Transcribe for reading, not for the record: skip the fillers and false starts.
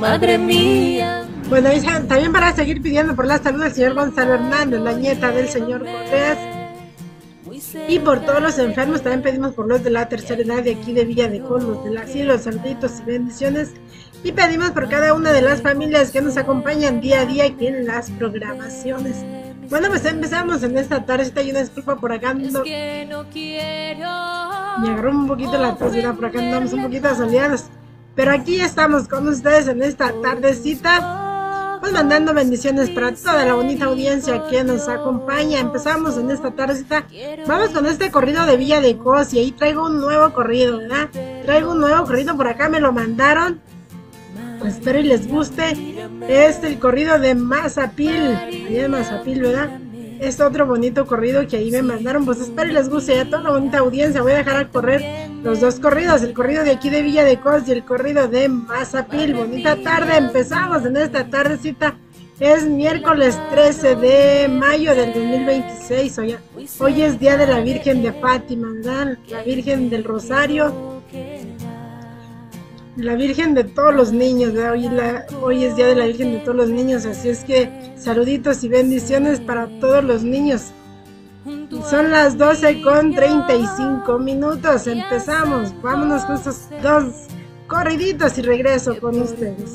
Madre mía. Bueno, y también para seguir pidiendo por la salud del señor Gonzalo Hernández, la nieta del señor Cortés, y por todos los enfermos. También pedimos por los de la tercera edad de aquí de Villa de Col, los del asilo, saluditos y bendiciones. Y pedimos por cada una de las familias que nos acompañan día a día aquí en las programaciones. Bueno, pues empezamos en esta tardecita. Y una disculpa por acá. Me agarró un poquito la tos, mira, por acá andamos un poquito soleados. Pero aquí estamos con ustedes en esta tardecita, pues mandando bendiciones para toda la bonita audiencia que nos acompaña. Empezamos en esta tardecita. Vamos con este corrido de Villa de Cos. Y ahí traigo un nuevo corrido, ¿verdad? Traigo un nuevo corrido, por acá me lo mandaron. Pues espero y les guste. Es el corrido de Mazapil, allá de Mazapil, ¿verdad? Es otro bonito corrido que ahí me mandaron. Pues espero y les guste a toda la bonita audiencia. Voy a dejar a correr los dos corridos, el corrido de aquí de Villa de Cos y el corrido de Mazapil. Bonita tarde, empezamos en esta tardecita. Es miércoles 13 de mayo del 2026. Hoy es Día de la Virgen de Fátima, ¿verdad? La Virgen del Rosario, la Virgen de todos los niños, ¿verdad? Hoy es Día de la Virgen de todos los niños, así es que saluditos y bendiciones para todos los niños. Y son las 12:35. Empezamos, vámonos con estos dos corriditos y regreso con ustedes.